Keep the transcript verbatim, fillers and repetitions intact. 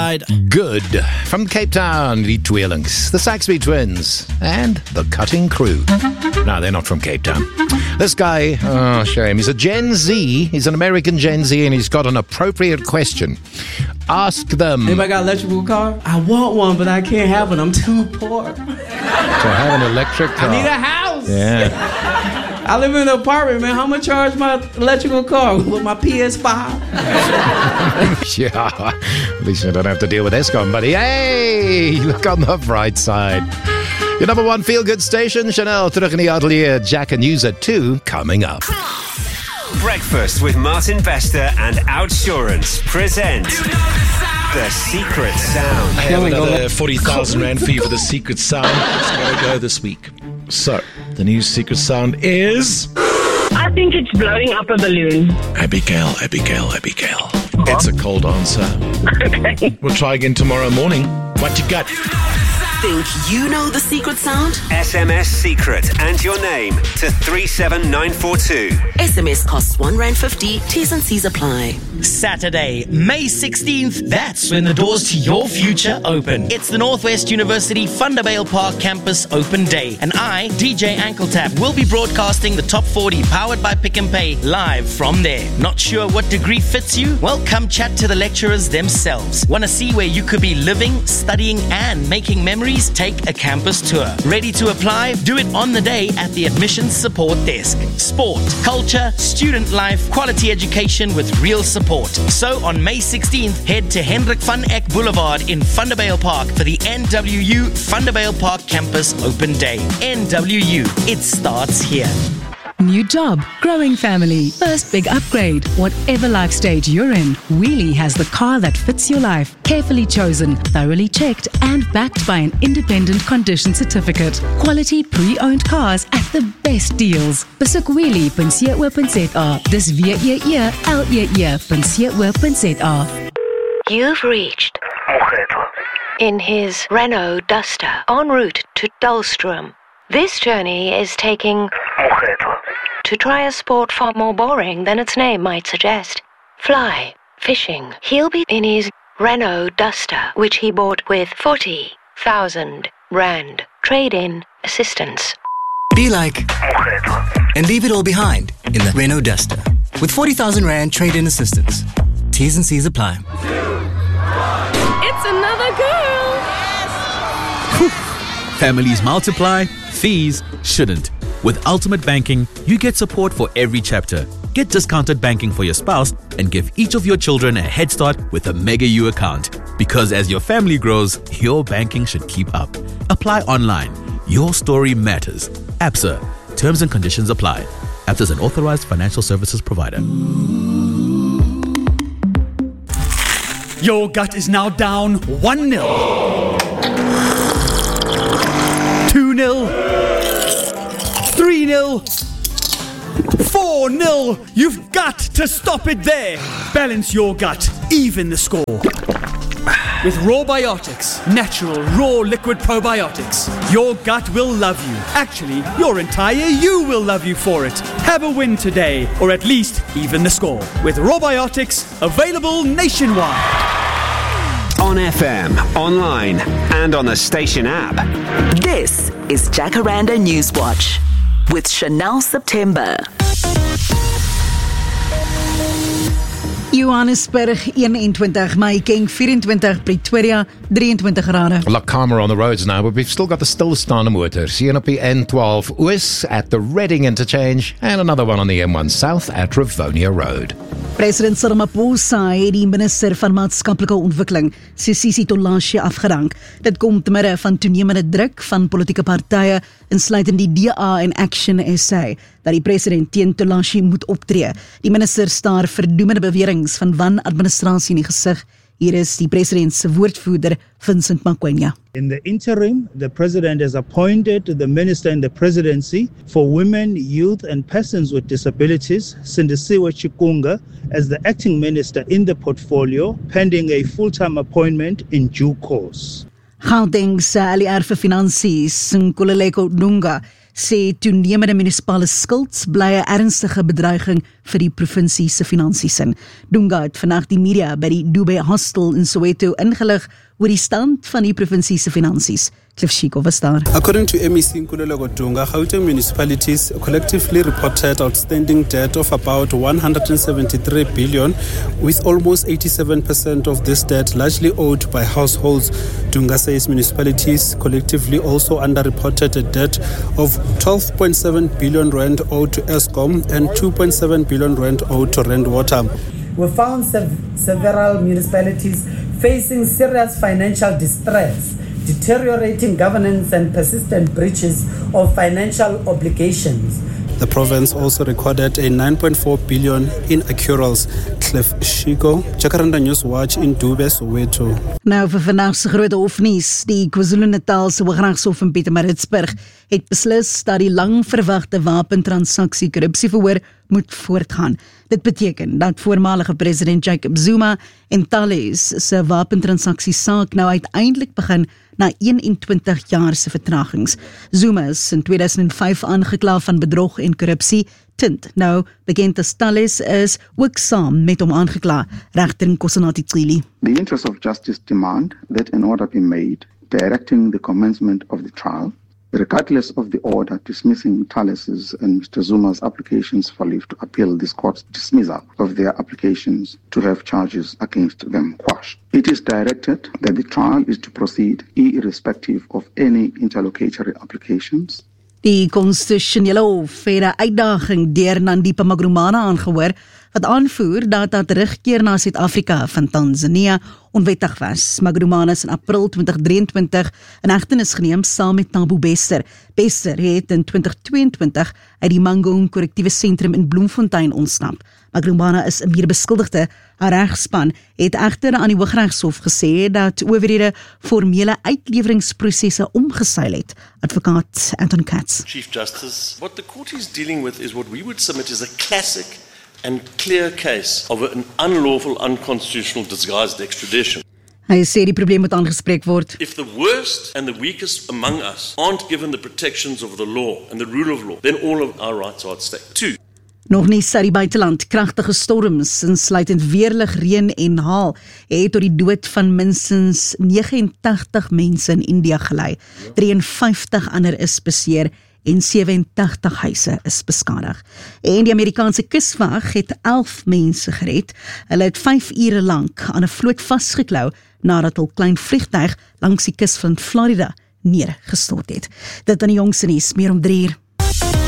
right. Good. From Cape Town, die Tweelings, the Saxby Twins, and the Cutting Crew. No, they're not from Cape Town. This guy, oh, shame, he's a Gen Z. He's an American Gen Z, and he's got an appropriate question. Ask them. Anybody got an electrical car? I want one, but I can't have one. I'm too poor. To have an electric car. I need a house. Yeah. I live in an apartment, man. How much charge my electrical car with my P S five? Yeah, at least you don't have to deal with ESCOM, buddy. Hey, look on the bright side. Your number one feel-good station, Chanel, terug in the atelier. Jack and News at two, coming up. Breakfast with Martin Bester and Outsurance present The Secret Sound. I have another forty thousand rand for you for The Secret Sound. It's got to go this week. So, the new Secret Sound is... I think it's blowing up a balloon. Abigail, Abigail, Abigail. It's a cold answer. Okay. We'll try again tomorrow morning. What you got? Think you know the secret sound? S M S secret and your name to three seven nine four two. S M S costs one rand fifty. T's and C's apply. Saturday, May sixteenth, that's when the doors to your future open. It's the Northwest University Thunderbale Park Campus Open Day, and I, D J Ankletap, will be broadcasting the Top forty powered by Pick and Pay live from there. Not sure what degree fits you? Well, come chat to the lecturers themselves. Want to see where you could be living, studying, and making memories? Take a campus tour. Ready to apply? Do it on the day at the admissions support desk. Sport, culture, student life, quality education with real support. So on May sixteenth, head to Hendrik van Eck Boulevard in Thunderbale Park for the N W U Thunderbale Park Campus Open Day. N W U, it starts here. New job, growing family, first big upgrade. Whatever life stage you're in, Wheelie has the car that fits your life. Carefully chosen, thoroughly checked, and backed by an independent condition certificate. Quality pre-owned cars at the best deals. Besoek wheelie dot co dot za. Dis W E E L E E dot co dot za. You've reached in his Renault Duster en route to Dullstroom. This journey is taking to try a sport far more boring than its name might suggest. Fly, fishing. He'll be in his Renault Duster, which he bought with forty thousand rand trade-in assistance. Be like and leave it all behind in the Renault Duster with forty thousand rand trade-in assistance. T's and C's apply. It's another girl! Yes. Families multiply, fees shouldn't. With Ultimate Banking, you get support for every chapter. Get discounted banking for your spouse and give each of your children a head start with a Mega U account. Because as your family grows, your banking should keep up. Apply online. Your story matters. ABSA. Terms and conditions apply. ABSA is an authorized financial services provider. Your gut is now down one nil. two nil. three nil. four nil. You've got to stop it there. Balance your gut. Even the score. With Rawbiotics, natural, raw liquid probiotics. Your gut will love you. Actually, your entire you will love you for it. Have a win today, or at least even the score. With Rawbiotics, available nationwide. On F M, online, and on the station app. This is Jacaranda Newswatch with Chanel September. Johannesburg eenentwintig, Mahikeng vyf-en-twintig, Pretoria drie-en-twintig grade. A lot calmer on the roads now, but we've still got the stilstaande motors. Hier op die N twaalf Oos at the Reading interchange and another one on the N one South at Rivonia Road. President Cyril Ramaphosa het die minister van maatskaplike ontwikkeling, Sisisi Tolashe, afgedank. Dit kom te midde van toenemende druk van politieke partye, insluitend die D A en Action S A, dat die president teen Tolashe moet optree. Die minister staar verdoemende beweringe van wanadministrasie in die gesig. Hier is die president se woordvoerder, Vincent Makwenya. In the interim, the president has appointed the minister in the presidency for women, youth and persons with disabilities, Sindisiwe Chikunga, as the acting minister in the portfolio, pending a full-time appointment in due course. Gauteng se L E R vir Finansies, Nkululeko Dunga, sê toenemende munisipale skuld bly 'n ernstige bedreiging vir die provinsie se finansies in. Dunga het vandag die media by die Dubai Hostel in Soweto ingelig oor die stand van die provinsie se finansies. Cliff Shiko was daar. According to M E C Nkululeko Dunga, Gauteng municipalities collectively reported outstanding debt of about one hundred seventy-three billion, with almost eighty-seven percent of this debt largely owed by households. Dunga says municipalities collectively also underreported a debt of twelve point seven billion rand owed to Eskom and two point seven billion rand owed to Rand Water. We found sev- several municipalities facing serious financial distress, deteriorating governance and persistent breaches of financial obligations. The province also recorded a nine point four billion in accruals. Cliff Shiko, Jacaranda News Watch in Dubai, Soweto. Nou vir vandag se groot hofnuus, die KwaZulu-Natal se Hooggeregshof in Pietermaritzburg het beslis dat die lang verwagte wapentransaksie korrupsieverhoor moet voortgaan. Dit beteken dat voormalige president Jacob Zuma en Thales se wapentransaksie saak nou uiteindelik begin na eenentwintig jaar se vertragings. Zuma is in twee duisend vyf aangekla van bedrog en korrupsie. Tint, nou bekend as Thales, is ook saam met hom aangekla, regter Nkosinathi Cili. The interests of justice demand that an order be made directing the commencement of the trial, regardless of the order dismissing Thales's and Mister Zuma's applications for leave to appeal this court's dismissal of their applications to have charges against them quashed. It is directed that the trial is to proceed irrespective of any interlocutory applications. Die konstitusionele hof het 'n uitdaging deur Nandipha Magurumana aangehoor wat aanvoer dat dat terugkeer na Suid-Afrika van Tanzania onwettig was. Magurumana is in April twintig drieëntwintig in hegtenis geneem saam met Thabo Bester. Bester het in twintig tweeëntwintig uit die Mangaung korrektiewe sentrum in Bloemfontein ontsnap. Magurumana is 'n medebeskuldigde. Haar regspan het egter aan die Hooggeregshof gesê dat owerhede formele uitleweringsprosesse omgeseil het. Advokaat Anton Katz. Chief Justice, what the court is dealing with is what we would submit as a classic and clear case of an unlawful, unconstitutional disguised extradition. Hy sê die probleem moet aangespreek word. If the worst and the weakest among us aren't given the protections of the law and the rule of law, then all of our rights are at stake. Two. Nog nie sy die buiteland, kragtige storms, insluitend weerlig, reën en haal, het tot die dood van minstens negenentagtig mense in India gelei. drieënvyftig ander is beseer en sewentagtig huise is beskadig. En die Amerikaanse kuswag het elf mense gered. Hulle het vyf ure lank aan 'n vloot vasgeklou nadat hul klein vliegtuig langs die kus van Florida neergestort het. Dit aan die jongste nuus, meer om drie uur.